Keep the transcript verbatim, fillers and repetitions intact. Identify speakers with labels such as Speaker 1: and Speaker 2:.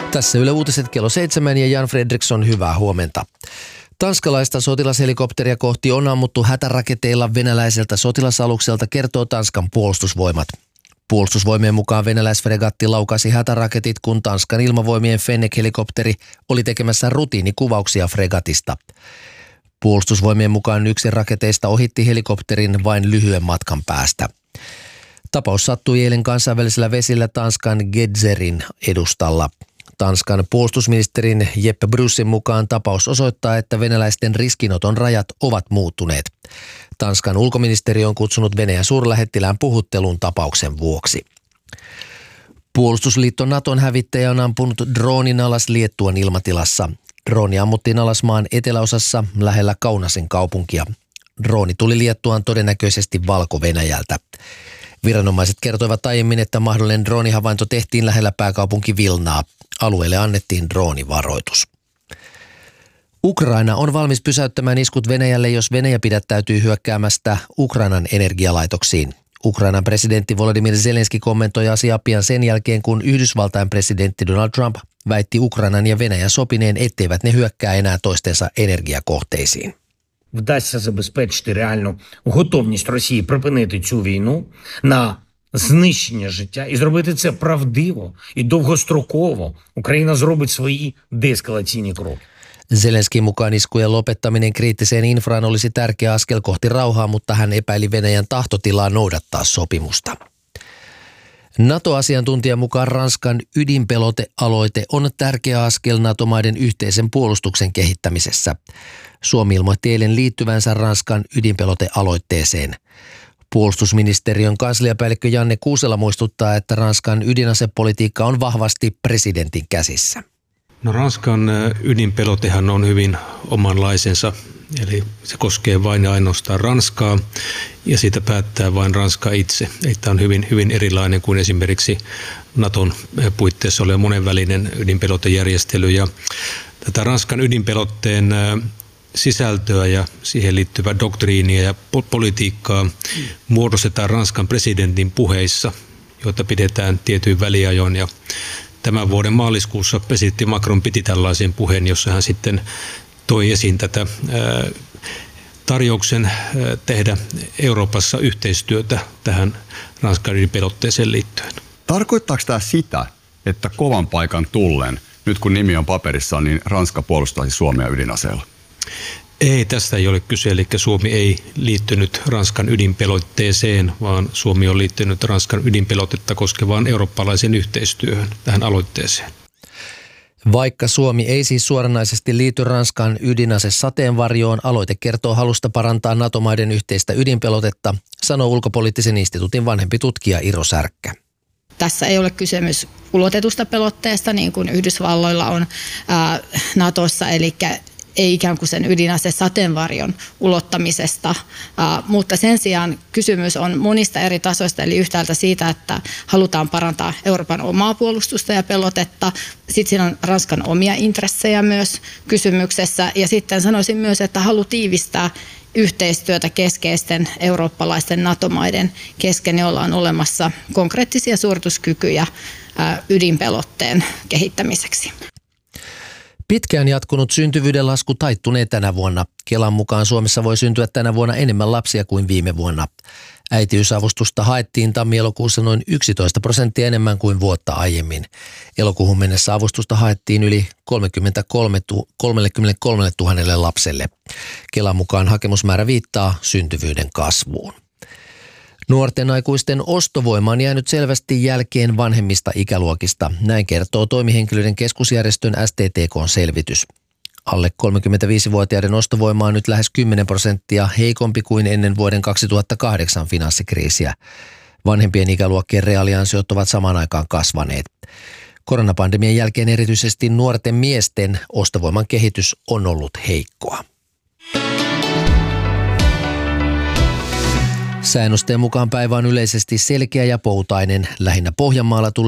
Speaker 1: Tässä Yle Uutiset kello seitsemän ja Jan Fredriksson, hyvää huomenta. Tanskalaista sotilashelikopteria kohti on ammuttu hätäraketeilla venäläiseltä sotilasalukselta, kertoo Tanskan puolustusvoimat. Puolustusvoimien mukaan venäläisfregatti laukaisi hätäraketit, kun Tanskan ilmavoimien Fennek-helikopteri oli tekemässä rutiinikuvauksia fregatista. Puolustusvoimien mukaan yksi raketeista ohitti helikopterin vain lyhyen matkan päästä. Tapaus sattui eilen kansainvälisellä vesillä Tanskan Gedzerin edustalla. Tanskan puolustusministerin Jeppe Brussin mukaan tapaus osoittaa, että venäläisten riskinoton rajat ovat muuttuneet. Tanskan ulkoministeri on kutsunut Venäjän suurlähettilään puhutteluun tapauksen vuoksi. Puolustusliitto Naton hävittäjä on ampunut droonin alas Liettuan ilmatilassa. Drooni ammuttiin alas maan eteläosassa lähellä Kaunasin kaupunkia. Drooni tuli Liettuaan todennäköisesti Valko-Venäjältä. Viranomaiset kertoivat aiemmin, että mahdollinen droonihavainto tehtiin lähellä pääkaupunki Vilnaa. Alueelle annettiin droonivaroitus. Ukraina on valmis pysäyttämään iskut Venäjälle, jos Venäjä pidättäytyy hyökkäämästä Ukrainan energialaitoksiin. Ukrainan presidentti Volodymyr Zelenski kommentoi asiaa pian sen jälkeen, kun Yhdysvaltain presidentti Donald Trump väitti Ukrainan ja Venäjän sopineen, etteivät ne hyökkää enää toistensa energiakohteisiin.
Speaker 2: Вдасться забезпечити реальну готовність Росії припинити цю війну на знищення життя і зробити це правдиво і довгостроково, Україна зробить свої деескалаційні кроки.
Speaker 1: Zelenskin mukaan iskujen lopettaminen kriittiseen infraan olisi tärkeä askel kohti rauhaa, mutta hän epäili Venäjän tahtotilaa noudattaa sopimusta. NATO-asiantuntijan mukaan Ranskan ydinpelotealoite on tärkeä askel NATO-maiden yhteisen puolustuksen kehittämisessä. Suomi ilmoitti eilen liittyvänsä Ranskan ydinpelotealoitteeseen. Puolustusministeriön kansliapäällikkö Janne Kuusela muistuttaa, että Ranskan ydinasepolitiikka on vahvasti presidentin käsissä.
Speaker 3: No, Ranskan ydinpelotehan on hyvin omanlaisensa, eli se koskee vain ja ainoastaan Ranskaa ja siitä päättää vain Ranska itse. Eli tämä on hyvin, hyvin erilainen kuin esimerkiksi Naton puitteissa oleva monenvälinen ydinpelotejärjestely. Ja tätä Ranskan ydinpelotteen sisältöä ja siihen liittyvää doktriinia ja politiikkaa muodostetaan Ranskan presidentin puheissa, joita pidetään tietyin väliajoin. Ja tämän vuoden maaliskuussa presidentti Macron piti tällaisen puheen, jossa hän sitten toi esiin tätä ää, tarjouksen ää, tehdä Euroopassa yhteistyötä tähän Ranskan ydinpelotteeseen liittyen.
Speaker 4: Tarkoittaako tämä sitä, että kovan paikan tullen, nyt kun nimi on paperissa, niin Ranska puolustaisi Suomea ydinaseella?
Speaker 3: Ei, tästä ei ole kyse, eli Suomi ei liittynyt Ranskan ydinpelotteeseen, vaan Suomi on liittynyt Ranskan ydinpelotetta koskevaan eurooppalaisen yhteistyöhön, tähän aloitteeseen.
Speaker 1: Vaikka Suomi ei siis suoranaisesti liity Ranskan ydinasesateenvarjoon, aloite kertoo halusta parantaa NATO-maiden yhteistä ydinpelotetta, sanoo Ulkopoliittisen instituutin vanhempi tutkija Iro Särkkä.
Speaker 5: Tässä ei ole kysymys ulotetusta pelotteesta, niin kuin Yhdysvalloilla on ää, Natossa, eli ei ikään kuin sen ydinasesateenvarjon ulottamisesta, uh, mutta sen sijaan kysymys on monista eri tasoista, eli yhtäältä siitä, että halutaan parantaa Euroopan omaa puolustusta ja pelotetta. Sitten siinä on Ranskan omia intressejä myös kysymyksessä, ja sitten sanoisin myös, että halu tiivistää yhteistyötä keskeisten eurooppalaisten NATO-maiden kesken, joilla on olemassa konkreettisia suorituskykyjä uh, ydinpelotteen kehittämiseksi.
Speaker 1: Pitkään jatkunut syntyvyyden lasku taittunee tänä vuonna. Kelan mukaan Suomessa voi syntyä tänä vuonna enemmän lapsia kuin viime vuonna. Äitiysavustusta haettiin tammi-elokuussa noin yksitoista prosenttia enemmän kuin vuotta aiemmin. Elokuuhun mennessä avustusta haettiin yli kolmekymmentäkolmetuhatta lapselle. Kelan mukaan hakemusmäärä viittaa syntyvyyden kasvuun. Nuorten aikuisten ostovoima on jäänyt selvästi jälkeen vanhemmista ikäluokista. Näin kertoo toimihenkilöiden keskusjärjestön S T T K:n selvitys. Alle kolmekymmentäviisivuotiaiden ostovoima on nyt lähes kymmenen prosenttia heikompi kuin ennen vuoden kaksituhattakahdeksan finanssikriisiä. Vanhempien ikäluokkien reaaliansiot ovat samaan aikaan kasvaneet. Koronapandemian jälkeen erityisesti nuorten miesten ostovoiman kehitys on ollut heikkoa. Säännösten mukaan päivä on yleisesti selkeä ja poutainen. Lähinnä Pohjanmaalla tulee